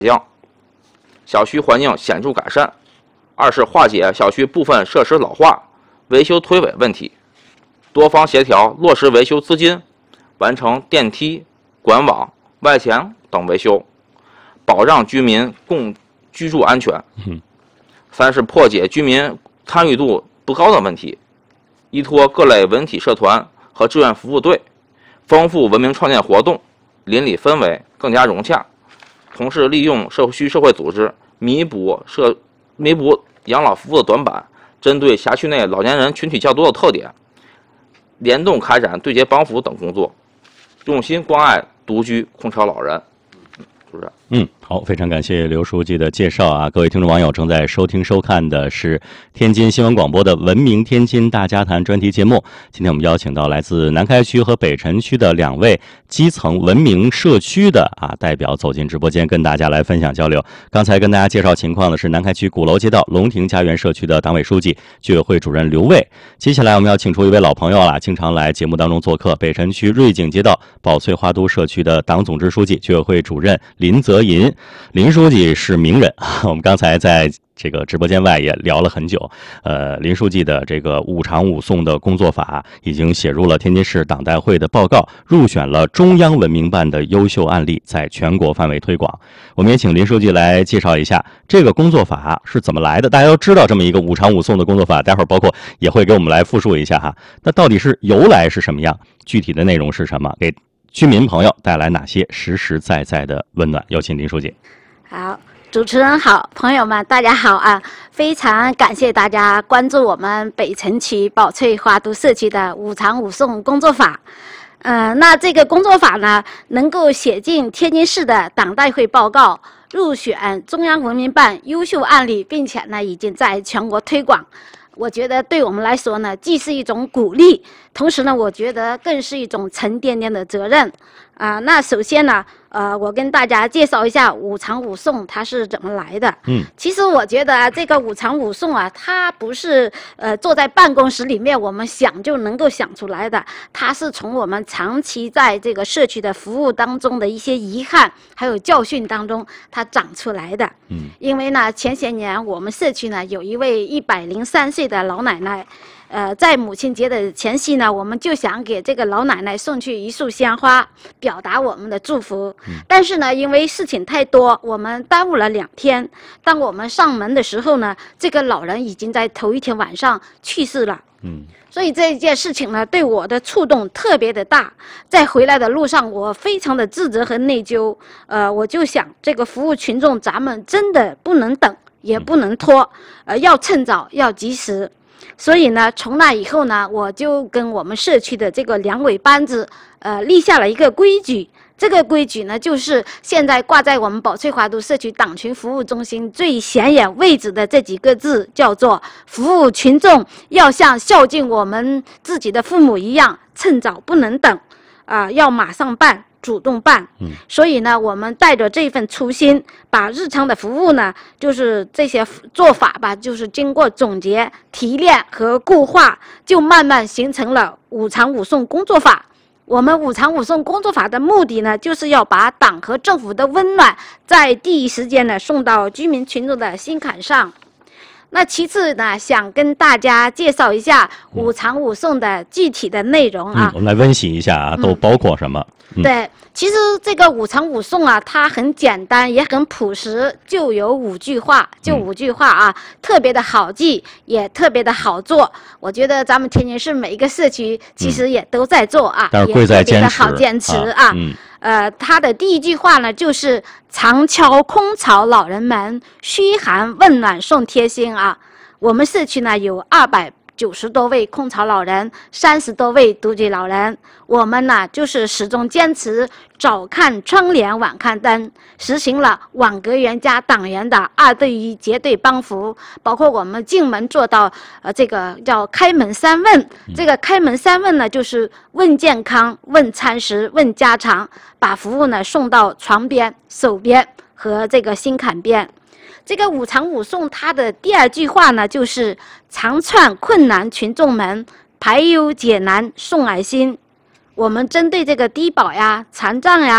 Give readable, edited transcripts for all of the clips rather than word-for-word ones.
降，小区环境显著改善；二是化解小区部分设施老化、维修推诿问题，多方协调落实维修资金，完成电梯、管网、外墙等维修，保障居民共居住安全。三是破解居民参与度不高的问题，依托各类文体社团和志愿服务队，丰富文明创建活动，邻里氛围更加融洽。同时利用社会组织弥补养老服务的短板，针对辖区内老年人群体较多的特点，联动开展对接帮扶等工作，用心关爱独居空巢老人。是不是？ 好，非常感谢刘书记的介绍啊！各位听众网友正在收听收看的是天津新闻广播的《文明天津大家谈》专题节目。今天我们邀请到来自南开区和北辰区的2位基层文明社区的代表走进直播间，跟大家来分享交流。刚才跟大家介绍情况的是南开区鼓楼街道龙庭家园社区的党委书记、居委会主任刘卫。接下来我们要请出一位老朋友了，经常来节目当中做客，北辰区瑞景街道宝翠花都社区的党总支书记、居委会主任林泽银。林书记是名人，我们刚才在这个直播间外也聊了很久。林书记的这个五常五送的工作法已经写入了天津市党代会的报告，入选了中央文明办的优秀案例，在全国范围推广。我们也请林书记来介绍一下这个工作法是怎么来的。大家都知道这么一个五常五送的工作法，待会儿包括也会给我们来复述一下哈。那到底是由来是什么样，具体的内容是什么，给居民朋友带来哪些实实在在的温暖？有请林书记。 好，主持人好，朋友们大家好啊！非常感谢大家关注我们北辰区宝翠花都社区的五常五送工作法。那这个工作法呢，能够写进天津市的党代会报告，入选中央文明办优秀案例，并且呢，已经在全国推广。我觉得对我们来说呢，既是一种鼓励，同时呢，我觉得更是一种沉甸甸的责任。那首先呢，我跟大家介绍一下五常五送它是怎么来的。其实我觉得这个五常五送它不是坐在办公室里面我们想就能够想出来的，它是从我们长期在这个社区的服务当中的一些遗憾还有教训当中它长出来的。因为呢，前些年我们社区呢有一位103岁的老奶奶。在母亲节的前夕呢，我们就想给这个老奶奶送去一束鲜花，表达我们的祝福。但是呢，因为事情太多，我们耽误了2天。当我们上门的时候呢，这个老人已经在头一天晚上去世了。所以这件事情呢，对我的触动特别的大。在回来的路上，我非常的自责和内疚。我就想，这个服务群众，咱们真的不能等，也不能拖，要趁早，要及时。所以呢，从那以后呢，我就跟我们社区的这个两委班子，立下了一个规矩。这个规矩呢，就是现在挂在我们宝翠花都社区党群服务中心最显眼位置的这几个字，叫做“服务群众要像孝敬我们自己的父母一样，趁早不能等，要马上办。”主动办，所以呢，我们带着这份初心，把日常的服务呢，就是这些做法吧，就是经过总结、提炼和固化，就慢慢形成了五常五送工作法。我们五常五送工作法的目的呢，就是要把党和政府的温暖，在第一时间呢送到居民群众的心坎上。那其次呢，想跟大家介绍一下五常五送的具体的内容啊。 我们来温习一下都包括什么？ 对，其实这个五常五送它很简单，也很朴实，就有5句话，特别的好记，也特别的好做。我觉得咱们天津市每一个社区其实也都在做但是贵在坚持， 也特别的好坚持它的第1句话呢，就是常敲空巢老人门，嘘寒问暖送贴心啊。我们社区呢有290多位空巢老人，30多位独居老人。我们呢就是始终坚持早看窗帘晚看灯，实行了网格员加党员的2对1结对帮扶，包括我们进门做到这个叫开门3问。这个开门3问呢，就是问健康、问餐食、问家常，把服务呢送到床边、手边和这个心坎边。这个五常五送它的第2句话呢，就是常串困难群众门，排忧解难送爱心。我们针对这个低保呀、残障呀、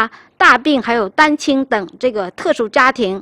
大病还有单亲等这个特殊家庭